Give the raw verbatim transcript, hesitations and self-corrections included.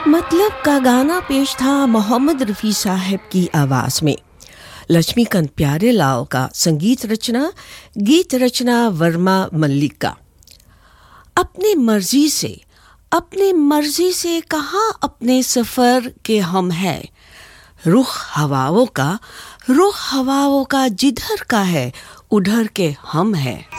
मतलब का गाना पेश था मोहम्मद रफ़ी साहब की आवाज़ में। लक्ष्मीकांत प्यारेलाल का संगीत रचना, गीत रचना वर्मा मल्लिक का। अपनी मर्जी से अपनी मर्जी से कहाँ अपने सफ़र के हम है, रुख हवाओं का रुख हवाओं का जिधर का है उधर के हम है।